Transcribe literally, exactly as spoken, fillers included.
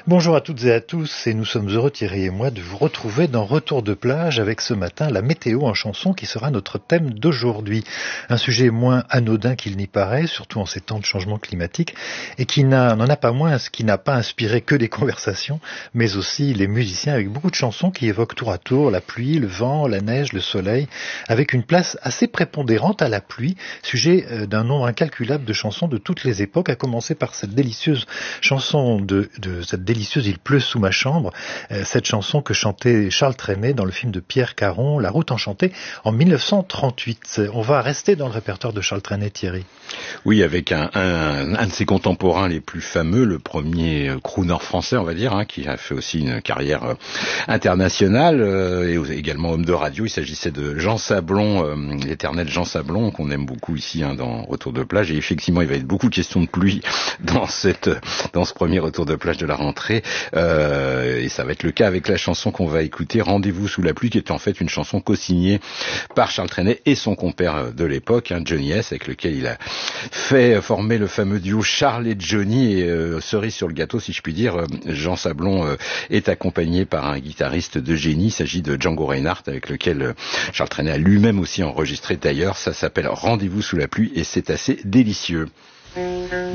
Bonjour à toutes et à tous, et nous sommes heureux, Thierry et moi, de vous retrouver dans Retour de plage avec ce matin la météo en chanson qui sera notre thème d'aujourd'hui. Un sujet moins anodin qu'il n'y paraît, surtout en ces temps de changement climatique, et qui n'a, n'en a pas moins, ce qui n'a pas inspiré que des conversations, mais aussi les musiciens avec beaucoup de chansons qui évoquent tour à tour la pluie, le vent, la neige, le soleil, avec une place assez prépondérante à la pluie, sujet d'un nombre incalculable de chansons de toutes les époques, à commencer par cette délicieuse chanson de, de cette délicieuse Il pleut sous ma chambre, euh, cette chanson que chantait Charles Trenet dans le film de Pierre Caron, La route enchantée, en mille neuf cent trente-huit. On va rester dans le répertoire de Charles Trenet, Thierry. Oui, avec un, un, un de ses contemporains les plus fameux, le premier crooner français, on va dire, hein, qui a fait aussi une carrière euh, internationale euh, et également homme de radio. Il s'agissait de Jean Sablon, euh, l'éternel Jean Sablon, qu'on aime beaucoup ici hein, dans Retour de plage. Et effectivement, il va être beaucoup question de pluie dans cette dans ce premier Retour de plage de la rentrée. Euh, et ça va être le cas avec la chanson qu'on va écouter, Rendez-vous sous la pluie, qui est en fait une chanson co-signée par Charles Trenet et son compère de l'époque, hein, Johnny S, avec lequel il a fait former le fameux duo Charles et Johnny. Et euh, cerise sur le gâteau, si je puis dire, Jean Sablon euh, est accompagné par un guitariste de génie. Il s'agit de Django Reinhardt, avec lequel euh, Charles Trenet a lui-même aussi enregistré d'ailleurs. Ça s'appelle Rendez-vous sous la pluie et c'est assez délicieux.